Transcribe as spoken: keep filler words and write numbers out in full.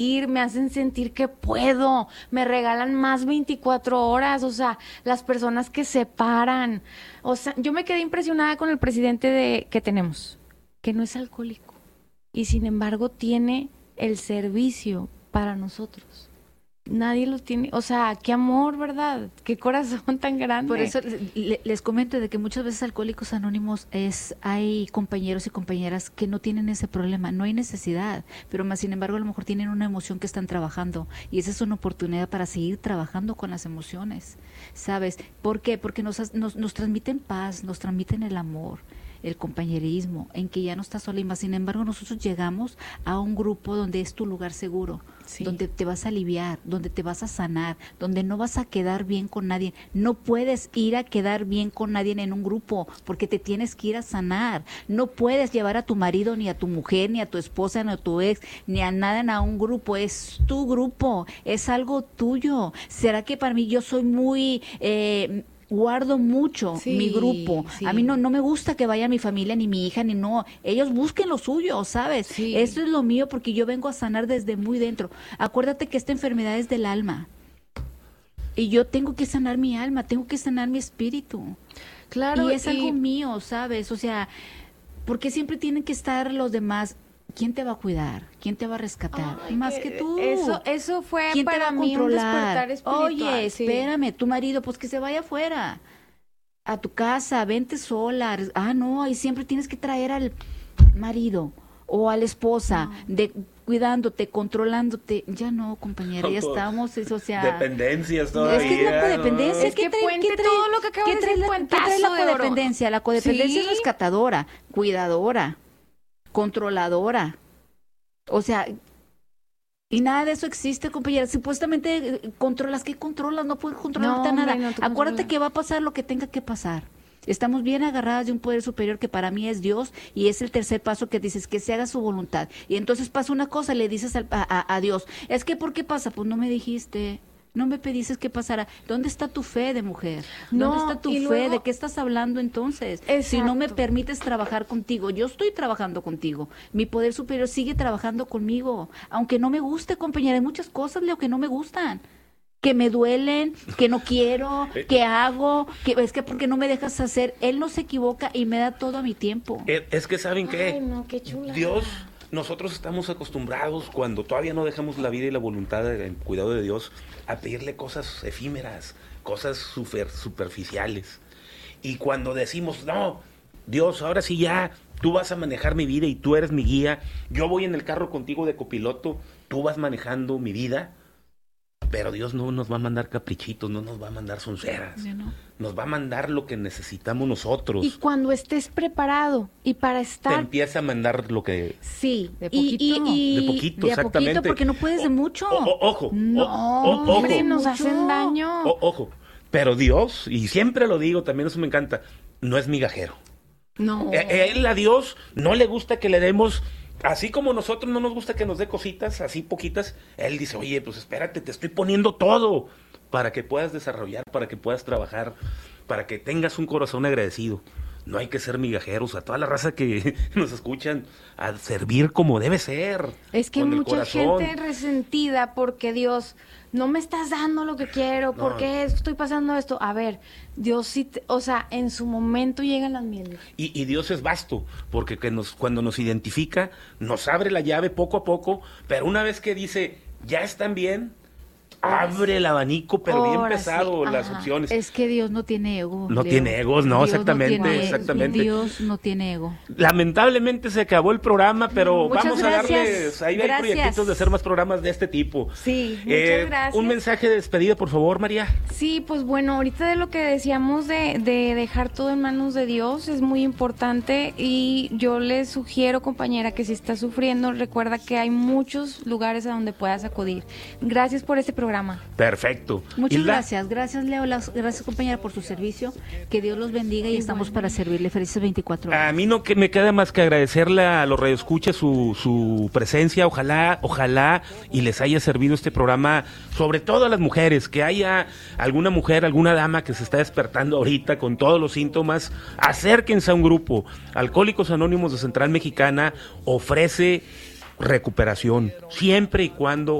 me hacen sentir que puedo, me regalan más veinticuatro horas, o sea, las personas que se paran. O sea, yo me quedé impresionada con el presidente de que tenemos, que no es alcohólico y sin embargo tiene el servicio para nosotros. Nadie lo tiene, o sea, qué amor, ¿verdad? Qué corazón tan grande. Por eso le, les comento de que muchas veces Alcohólicos Anónimos es, hay compañeros y compañeras que no tienen ese problema, no hay necesidad, pero más sin embargo a lo mejor tienen una emoción que están trabajando y esa es una oportunidad para seguir trabajando con las emociones, ¿sabes? ¿Por qué? Porque nos, nos, nos transmiten paz, nos transmiten el amor, el compañerismo, en que ya no estás sola y más. Sin embargo, nosotros llegamos a un grupo donde es tu lugar seguro, sí, donde te vas a aliviar, donde te vas a sanar, donde no vas a quedar bien con nadie. No puedes ir a quedar bien con nadie en un grupo, porque te tienes que ir a sanar. No puedes llevar a tu marido, ni a tu mujer, ni a tu esposa, ni a tu ex, ni a nada a un grupo. Es tu grupo, es algo tuyo. ¿Será que para mí yo soy muy... Eh, guardo mucho sí, mi grupo, sí. A mí no no me gusta que vaya mi familia, ni mi hija, ni no, ellos busquen lo suyo, ¿sabes? Sí. Eso es lo mío porque yo vengo a sanar desde muy dentro. Acuérdate que esta enfermedad es del alma y yo tengo que sanar mi alma, tengo que sanar mi espíritu. Claro. Y es y... algo mío, ¿sabes? O sea, ¿por qué siempre tienen que estar los demás? ¿Quién te va a cuidar? ¿Quién te va a rescatar? Ay, más que, que tú. Eso eso fue ¿Quién para te va a mí controlar? Un despertar espiritual. Oye, sí. espérame, tu marido, pues que se vaya afuera, a tu casa, vente sola. Ah, no, y siempre tienes que traer al marido o a la esposa, no. de cuidándote, controlándote. Ya no, compañera, ya estamos, es, o sea... Dependencias todavía. Es que es la codependencia. ¿no? Es que trae, puente ¿qué trae, todo lo que acaba de decir, ¿qué trae la codependencia? La codependencia ¿sí? es rescatadora, cuidadora, controladora. O sea, y nada de eso existe, compañera. Supuestamente eh, controlas, ¿qué controlas? No puedes controlarte no, nada. No Acuérdate controla. Que va a pasar lo que tenga que pasar. Estamos bien agarradas de un poder superior que para mí es Dios y es el tercer paso que dices que se haga su voluntad. Y entonces pasa una cosa, le dices a, a, a Dios, es que ¿por qué pasa? Pues no me dijiste. No me pediste que pasara. ¿Dónde está tu fe de mujer? ¿Dónde no, está tu fe? Luego, ¿de qué estás hablando entonces? Exacto. Si no me permites trabajar contigo, yo estoy trabajando contigo. Mi poder superior sigue trabajando conmigo. Aunque no me guste, compañera, hay muchas cosas, Leo, que no me gustan. Que me duelen, que no quiero, que hago, que es que porque no me dejas hacer. Él no se equivoca y me da todo a mi tiempo. Es que, ¿saben qué? Ay, no, qué chula. Dios... Nosotros estamos acostumbrados, cuando todavía no dejamos la vida y la voluntad en cuidado de Dios, a pedirle cosas efímeras, cosas super, superficiales. Y cuando decimos, no, Dios, ahora sí ya, tú vas a manejar mi vida y tú eres mi guía, yo voy en el carro contigo de copiloto, tú vas manejando mi vida, pero Dios no nos va a mandar caprichitos, no nos va a mandar sonceras, no. Nos va a mandar lo que necesitamos nosotros. Y cuando estés preparado y para estar... Te empieza a mandar lo que... Sí, de poquito. Y, y, y... De poquito, de exactamente. Poquito porque no puedes de mucho. O, o, ojo, no, o, o, hombre, ojo. nos hacen daño. O, ojo, pero Dios, y siempre lo digo, también eso me encanta, no es migajero. No. Él a Dios no le gusta que le demos... Así como nosotros no nos gusta que nos dé cositas, así poquitas, Él dice, oye, pues espérate, te estoy poniendo todo para que puedas desarrollar, para que puedas trabajar, para que tengas un corazón agradecido. No hay que ser migajeros, a toda la raza que nos escuchan, a servir como debe ser. Es que mucha gente resentida porque Dios, no me estás dando lo que quiero, ¿por qué no. estoy pasando esto? A ver, Dios sí, te, o sea, en su momento llegan las mieles. Y, y Dios es vasto, porque que nos, cuando nos identifica, nos abre la llave poco a poco, pero una vez que dice, ya están bien, abre el abanico, pero Ahora bien pesado sí. las opciones. Es que Dios no tiene ego. No Leo. tiene egos, no, Dios exactamente, no tiene, exactamente. Dios no tiene ego. Lamentablemente se acabó el programa, pero muchas vamos gracias. a darles, ahí gracias. hay proyectitos de hacer más programas de este tipo. Sí, muchas eh, gracias. Un mensaje de despedida, por favor, María. Sí, pues bueno, ahorita de lo que decíamos de, de dejar todo en manos de Dios es muy importante y yo les sugiero, compañera, que si estás sufriendo, recuerda que hay muchos lugares a donde puedas acudir. Gracias por este programa. Perfecto. Muchas Hilda. gracias, gracias Leo, las, gracias compañera por su servicio, que Dios los bendiga y, y estamos bueno. para servirle, felices veinticuatro horas. A mí no que me queda más que agradecerle a los radioescuchas su, su presencia, ojalá, ojalá y les haya servido este programa, sobre todo a las mujeres, que haya alguna mujer, alguna dama que se está despertando ahorita con todos los síntomas, acérquense a un grupo. Alcohólicos Anónimos de Central Mexicana ofrece recuperación, siempre y cuando